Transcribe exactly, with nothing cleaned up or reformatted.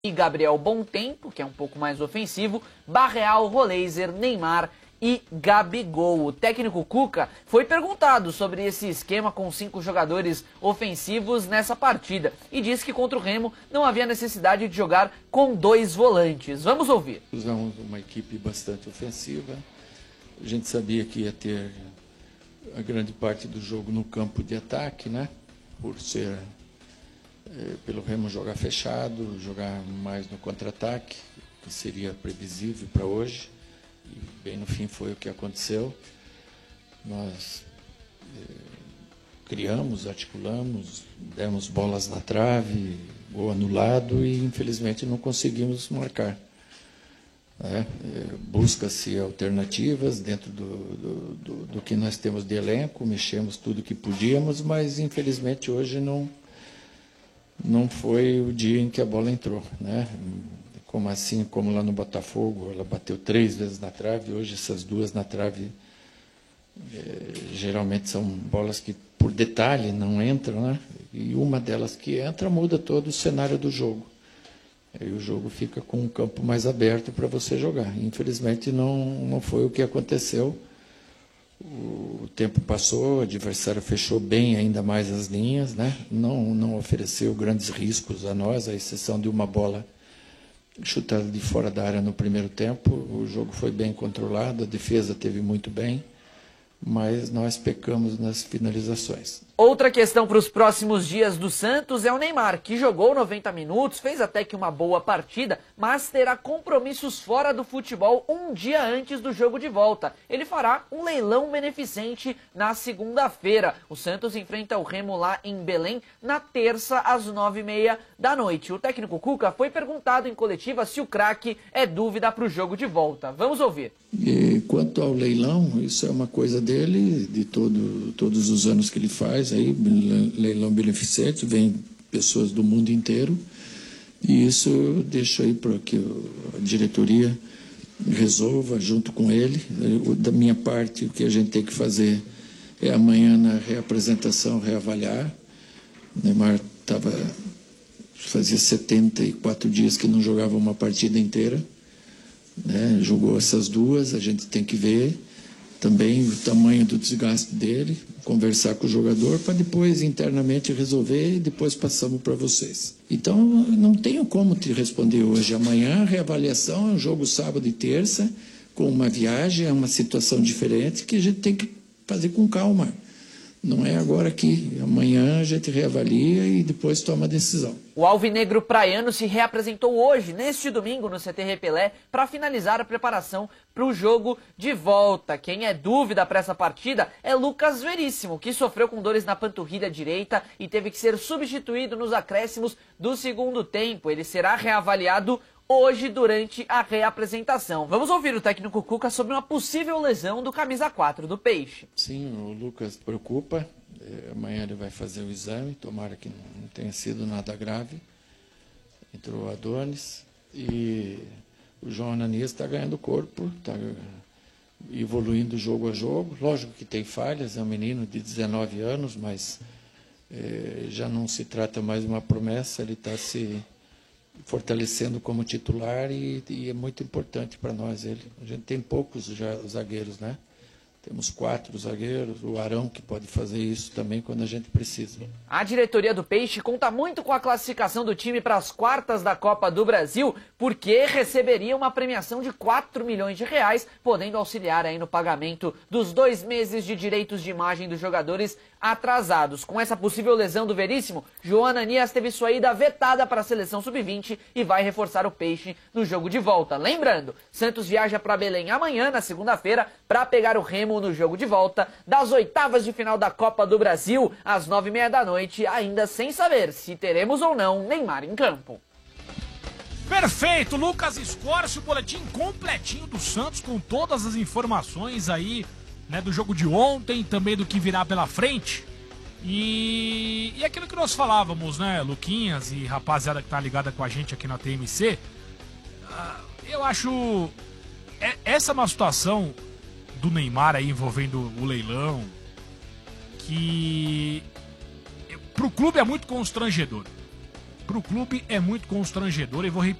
e Gabriel Bontempo, que é um pouco mais ofensivo, Barreal, Roleiser, Neymar e Gabigol. O técnico Cuca foi perguntado sobre esse esquema com cinco jogadores ofensivos nessa partida e disse que contra o Remo não havia necessidade de jogar com dois volantes. Vamos ouvir. Usamos uma equipe bastante ofensiva. A gente sabia que ia ter a grande parte do jogo no campo de ataque, né? Por ser é, pelo Remo jogar fechado, jogar mais no contra-ataque, que seria previsível para hoje. E bem no fim foi o que aconteceu. Nós é, criamos, articulamos, demos bolas na trave, gol anulado e infelizmente não conseguimos marcar. É, é, busca-se alternativas dentro do, do, do, do que nós temos de elenco, mexemos tudo que podíamos, mas infelizmente hoje não, não foi o dia em que a bola entrou, né? Como assim, como lá no Botafogo, ela bateu três vezes na trave, hoje essas duas na trave é, geralmente são bolas que por detalhe não entram, né? E uma delas que entra muda todo o cenário do jogo. Aí o jogo fica com um campo mais aberto para você jogar. Infelizmente não, não foi o que aconteceu. O tempo passou, o adversário fechou bem ainda mais as linhas, né? Não, não ofereceu grandes riscos a nós, à exceção de uma bola chutada de fora da área no primeiro tempo. O jogo foi bem controlado, a defesa teve muito bem, mas nós pecamos nas finalizações. Outra questão para os próximos dias do Santos é o Neymar, que jogou noventa minutos, fez até que uma boa partida, mas terá compromissos fora do futebol um dia antes do jogo de volta. Ele fará um leilão beneficente na segunda-feira. O Santos enfrenta o Remo lá em Belém na terça às nove e meia da noite. O técnico Cuca foi perguntado em coletiva se o craque é dúvida para o jogo de volta. Vamos ouvir. E quanto ao leilão, isso é uma coisa dele, de todo, todos os anos que ele faz. Aí, leilão beneficente, vem pessoas do mundo inteiro, e isso eu deixo aí para que a diretoria resolva junto com ele. Eu, da minha parte, o que a gente tem que fazer é amanhã na reapresentação reavaliar. O Neymar tava, fazia setenta e quatro dias que não jogava uma partida inteira, né? Jogou essas duas, a gente tem que ver também o tamanho do desgaste dele, conversar com o jogador para depois internamente resolver e depois passamos para vocês. Então, não tenho como te responder hoje. Amanhã, a reavaliação é um jogo sábado e terça, com uma viagem, é uma situação diferente que a gente tem que fazer com calma. Não é agora aqui. Amanhã a gente reavalia e depois toma a decisão. O alvinegro praiano se reapresentou hoje, neste domingo, no C T Repelé, para finalizar a preparação para o jogo de volta. Quem é dúvida para essa partida é Lucas Veríssimo, que sofreu com dores na panturrilha direita e teve que ser substituído nos acréscimos do segundo tempo. Ele será reavaliado hoje durante a reapresentação. Vamos ouvir o técnico Cuca sobre uma possível lesão do camisa quatro do Peixe. Sim, o Lucas preocupa. É, amanhã ele vai fazer o exame, tomara que não tenha sido nada grave. Entrou o Adonis e o João Ananias está ganhando corpo, está evoluindo jogo a jogo. Lógico que tem falhas, é um menino de dezenove anos, mas é, já não se trata mais de uma promessa, ele está se fortalecendo como titular e, e é muito importante para nós ele. A gente tem poucos já, zagueiros, né? Temos quatro zagueiros, o Arão que pode fazer isso também quando a gente precisa. A diretoria do Peixe conta muito com a classificação do time para as quartas da Copa do Brasil, porque receberia uma premiação de quatro milhões de reais, podendo auxiliar aí no pagamento dos dois meses de direitos de imagem dos jogadores atrasados. Com essa possível lesão do Veríssimo, João Ananias teve sua ida vetada para a seleção sub vinte e vai reforçar o Peixe no jogo de volta. Lembrando, Santos viaja para Belém amanhã, na segunda-feira, para pegar o Remo no jogo de volta das oitavas de final da Copa do Brasil, às nove e meia da noite, ainda sem saber se teremos ou não Neymar em campo. Perfeito, Lucas Scorsi, o boletim completinho do Santos com todas as informações aí, né, do jogo de ontem, também do que virá pela frente. E, e aquilo que nós falávamos, né, Luquinhas e rapaziada que tá ligada com a gente aqui na T M C, uh, eu acho é, essa é uma situação do Neymar aí envolvendo o leilão que pro clube é muito constrangedor. pro clube é muito constrangedor e vou repetir.